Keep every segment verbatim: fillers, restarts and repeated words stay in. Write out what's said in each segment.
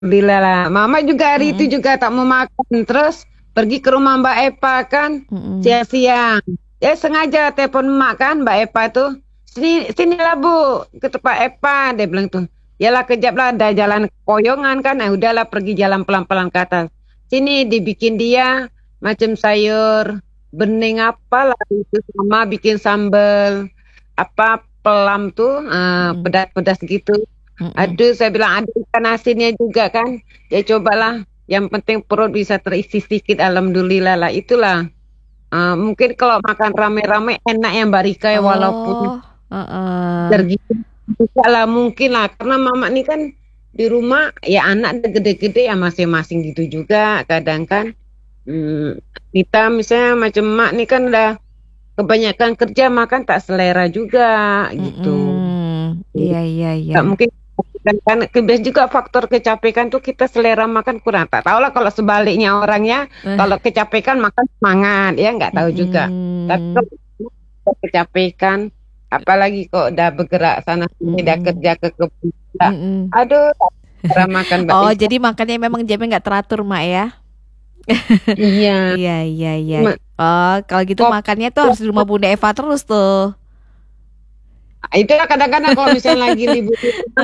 Alhamdulillah lah. Mama juga hari itu Mm-mm. juga tak mau makan. Terus pergi ke rumah Mbak Epa kan Mm-mm. siang-siang. Ya sengaja telepon emak kan Mbak Epa tuh. Sini, sinilah Bu ke tempat Epa. Dia bilang tuh. Yalah kejap lah ada jalan koyongan kan. Nah udahlah pergi jalan pelan-pelan ke atas. Sini dibikin dia macam sayur bening apa lah itu sama bikin sambal apa pelam tuh eh, Mm-mm. pedas-pedas gitu. Mm-mm. Aduh, saya bilang ada ikan asinnya juga kan. Ya cobalah. Yang penting perut bisa terisi sedikit. Alhamdulillah lah. Itulah. Eh, mungkin kalau makan rame-rame enak ya Mbak Rika ya. Walaupun Oh, heeh. tergitu. Bisa lah mungkin lah. Karena mama ini kan di rumah ya anak udah gede-gede ya masing-masing gitu juga. Kadang kan. Hmm, kita misalnya macam mak nih kan udah kebanyakan kerja makan tak selera juga gitu. Mm-mm. Iya, iya, iya. Nggak mungkin kan kan kebiasaan juga faktor kecapekan tuh kita selera makan kurang tak tahu lah kalau sebaliknya orangnya Eh, kalau kecapekan makan semangat ya nggak tahu juga tapi mm-mm. kalau kita kecapekan apalagi kok udah bergerak sana sini udah Mm-mm. kerja ke kebun juga. Mm-mm. Aduh cara makan Mbak Oh, Rika jadi makannya memang jamnya nggak teratur, Mak ya? iya Iya, iya, iya. cuma Oh, kalau gitu kok makannya tuh harus di rumah Bunda Eva terus tuh. itu kadang-kadang kalau misalnya lagi libur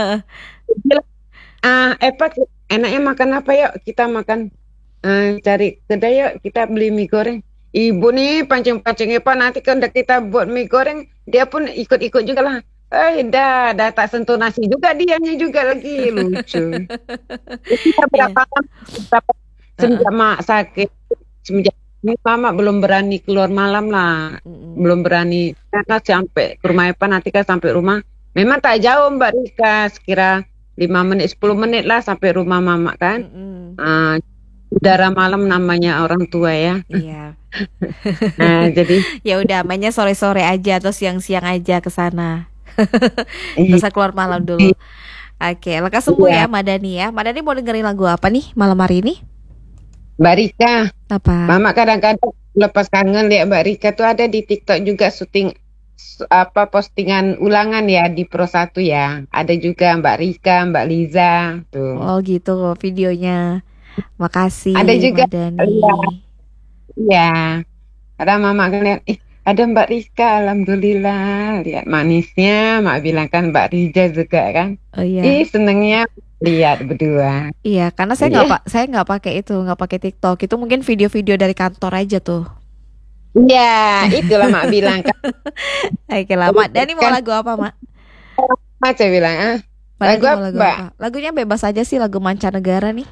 ah Epa enaknya makan apa yuk kita makan. Eh, cari kedai yuk kita beli mie goreng. Ibu nih pancing-pancing apa nanti kan udah kita buat mie goreng dia pun ikut-ikut juga lah. Eh dah, dah tak sentuh nasi juga dianya juga lagi lucu. Jadi kita Iya. berapa lama berapa Heeh. semenjak mak sakit semenjak ini mama belum berani keluar malam lah. Mm-mm. Belum berani karena sampai ke rumah Epa nanti kan sampai rumah. Memang tak jauh Mbak Rika sekira lima menit sepuluh menit lah sampai rumah mama kan. Mm-mm. Ah, udara malam namanya orang tua ya. Iya. Nah, jadi Ya udah, mainnya sore-sore aja atau siang-siang aja ke sana. Gak i- usah keluar malam dulu. i- Oke, lekas sembuh ya, iya, Madani ya. Madani mau dengerin lagu apa nih malam hari ini? Mbak Rika, Apa? Mama kadang-kadang lepas kangen lihat Mbak Rika tuh ada di TikTok juga syuting s- apa postingan ulangan ya di Pro satu ya. Ada juga Mbak Rika, Mbak Liza tuh. Oh gitu videonya. Makasih, Ada juga Madani. iya, iya. Ada Mama kan lihat, ih, ada Mbak Rika, Alhamdulillah. Lihat manisnya, Mak bilang kan Mbak Rija juga kan. Oh Ih, iya. senengnya lihat berdua. Iya, karena saya Iya. nggak pak, saya nggak pakai itu, nggak pakai TikTok. Itu mungkin video-video dari kantor aja tuh. Iya, itulah Mak bilang kan. Oke lah, Mak. Dani mau Kan lagu apa, Mak? Mak saya bilang, ah, Mbak lagu Dani mau apa lagu Mbak? apa? Lagunya bebas aja sih, lagu mancanegara nih.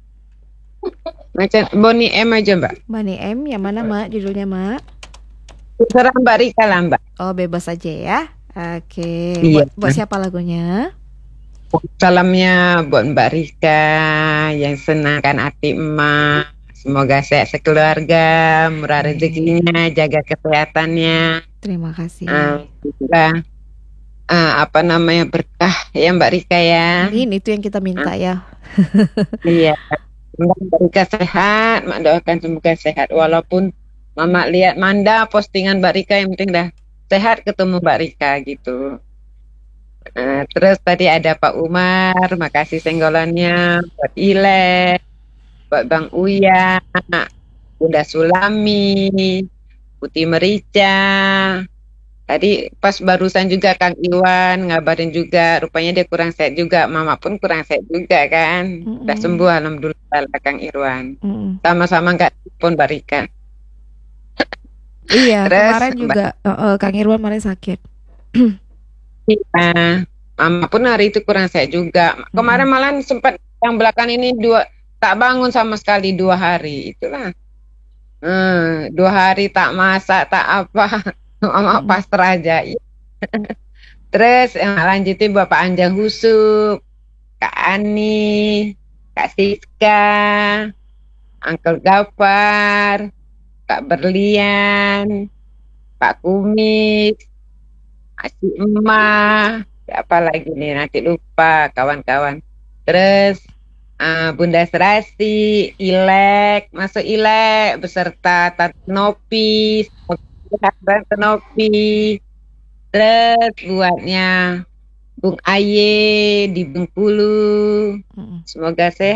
Macam Bonnie M aja Mbak. Bani M, yang mana, Mak? Judulnya, Mak? Terserah Mbak Rika lah Mbak. Oh, bebas aja ya. Oke, Iya. buat buat siapa lagunya? Salamnya buat Mbak Rika yang senangkan hati emak. Semoga sehat sekeluarga, murah Amin. rezekinya, jaga kesehatannya. Terima kasih. Ah, juga, ah, apa namanya berkah ya Mbak Rika ya. Amin, itu yang kita Ah, minta ya. iya. Semoga Mbak Rika sehat, Mak doakan semoga sehat. Walaupun Mama lihat Manda postingan Mbak Rika yang penting dah sehat ketemu Mbak Rika gitu. Eh, terus tadi ada Pak Umar, makasih senggolannya buat Ile, buat Bang Uya, Bunda Sulami, Putih Merica. Tadi pas barusan juga Kang Iwan ngabarin juga, rupanya dia kurang sehat juga, Mama pun kurang sehat juga kan. Udah Mm-mm. sembuh alhamdulillah lah, Kang Irwan. Mm-mm. Sama-sama nggak pun Barika. Iya, Terus kemarin Mbak juga eh, eh, Kang Irwan kemarin sakit. Ina, Mama pun hari itu kurang sehat juga. Kemarin Mm-mm. malah sempat yang belakang ini dua tak bangun sama sekali dua hari. Itulah. Hmm, dua hari tak masak, tak apa. Mama Mm-mm. pasrah aja. Terus yang lanjutin Bapak Anjang Husup, Kak Ani, Kak Siska, Uncle Gafar, Kak Berlian, Pak Kumis, Asyik Emah, siapa lagi nih nanti lupa kawan-kawan. Terus ah, Bunda Serasi, Ilek, masuk Ilek beserta Tante Nopi, Tante Nopi. Terus buatnya Bung Aye di Bengkulu. Mm-mm. Semoga sehat.